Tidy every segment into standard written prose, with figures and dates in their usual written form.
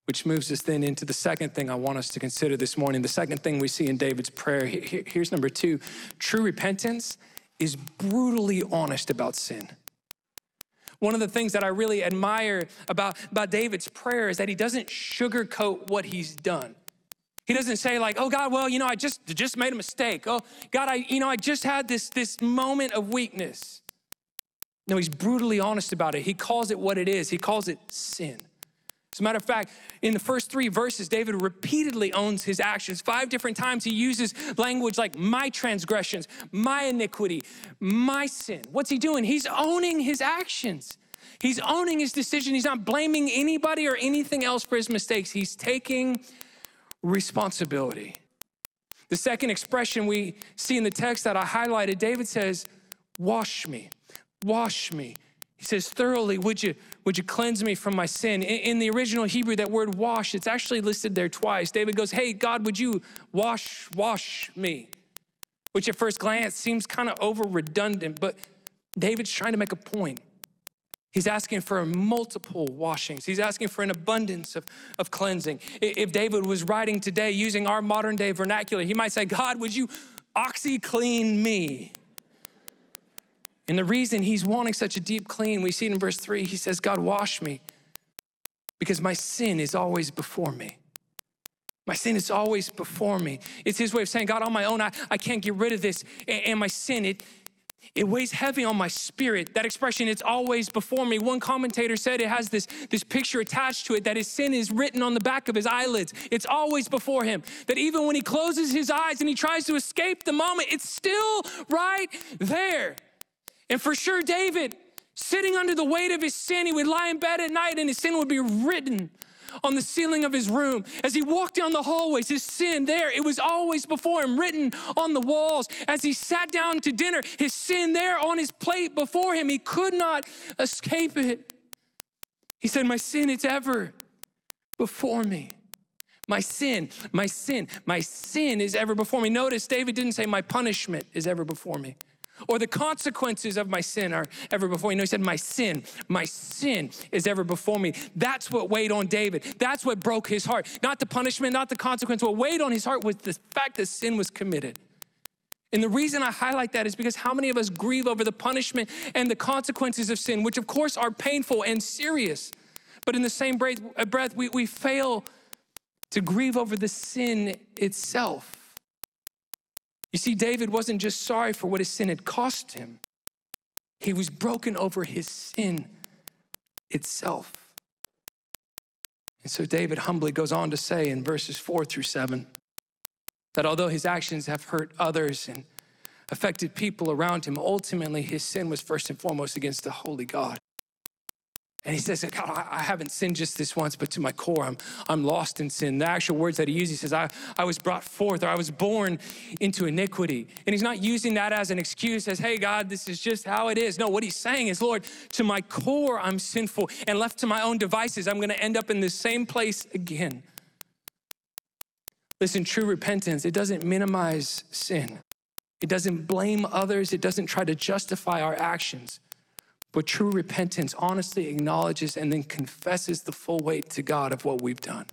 Which moves us then into the second thing I want us to consider this morning. The second thing we see in David's prayer. Here's number 2. True repentance is brutally honest about sin. One of the things that I really admire about David's prayer is that he doesn't sugarcoat what he's done. He doesn't say like, oh God, well, I just made a mistake. Oh God, I just had this moment of weakness. No, he's brutally honest about it. He calls it what it is. He calls it sin. As a matter of fact, in the first 3 verses, David repeatedly owns his actions. 5 different times he uses language like my transgressions, my iniquity, my sin. What's he doing? He's owning his actions. He's owning his decision. He's not blaming anybody or anything else for his mistakes. He's taking responsibility. The second expression we see in the text that I highlighted, David says, wash me, wash me. He says, thoroughly, would you cleanse me from my sin? In the original Hebrew, that word wash, it's actually listed there twice. David goes, hey, God, would you wash me? Which at first glance seems kind of over redundant, but David's trying to make a point. He's asking for multiple washings. He's asking for an abundance of cleansing. If David was writing today using our modern day vernacular, he might say, God, would you OxyClean me? And the reason he's wanting such a deep clean, we see it in verse 3, he says, God, wash me because my sin is always before me. My sin is always before me. It's his way of saying, God, on my own, I can't get rid of this. And my sin, it weighs heavy on my spirit. That expression, it's always before me. One commentator said it has this picture attached to it that his sin is written on the back of his eyelids. It's always before him. That even when he closes his eyes and he tries to escape the moment, it's still right there. And for sure, David, sitting under the weight of his sin, he would lie in bed at night and his sin would be written on the ceiling of his room. As he walked down the hallways, his sin there, it was always before him, written on the walls. As he sat down to dinner, his sin there on his plate before him. He could not escape it. He said, my sin, it's ever before me. My sin is ever before me. Notice David didn't say my punishment is ever before me, or the consequences of my sin are ever before me. No, he said, my sin is ever before me. That's what weighed on David. That's what broke his heart. Not the punishment, not the consequence. What weighed on his heart was the fact that sin was committed. And the reason I highlight that is because how many of us grieve over the punishment and the consequences of sin, which of course are painful and serious. But in the same breath, we fail to grieve over the sin itself. You see, David wasn't just sorry for what his sin had cost him. He was broken over his sin itself. And so David humbly goes on to say in verses 4-7 that although his actions have hurt others and affected people around him, ultimately his sin was first and foremost against the holy God. And he says, God, I haven't sinned just this once, but to my core, I'm lost in sin. The actual words that he uses, he says, I was brought forth, or I was born into iniquity. And he's not using that as an excuse, as, hey, God, this is just how it is. No, what he's saying is, Lord, to my core, I'm sinful. And left to my own devices, I'm going to end up in the same place again. Listen, true repentance, it doesn't minimize sin. It doesn't blame others. It doesn't try to justify our actions. But true repentance honestly acknowledges and then confesses the full weight to God of what we've done.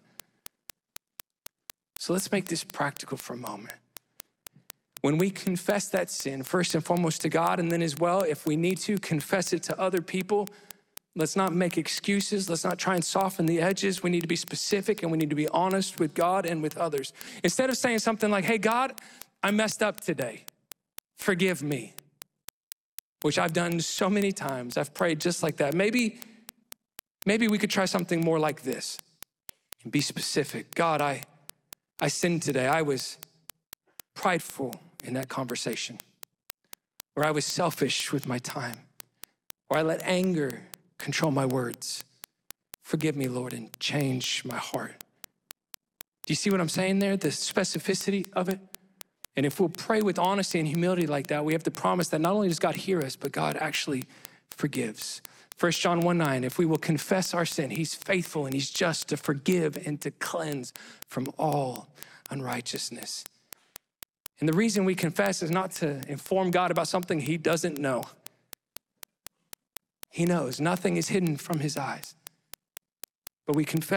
So let's make this practical for a moment. When we confess that sin, first and foremost to God, and then as well, if we need to, confess it to other people, let's not make excuses. Let's not try and soften the edges. We need to be specific and we need to be honest with God and with others. Instead of saying something like, hey, God, I messed up today. Forgive me. Which I've done so many times. I've prayed just like that. Maybe we could try something more like this and be specific. God, I sinned today. I was prideful in that conversation, or I was selfish with my time, or I let anger control my words. Forgive me, Lord, and change my heart. Do you see what I'm saying there? The specificity of it? And if we'll pray with honesty and humility like that, we have the promise that not only does God hear us, but God actually forgives. 1 John 1:9, if we will confess our sin, he's faithful and he's just to forgive and to cleanse from all unrighteousness. And the reason we confess is not to inform God about something he doesn't know. He knows nothing is hidden from his eyes. But we confess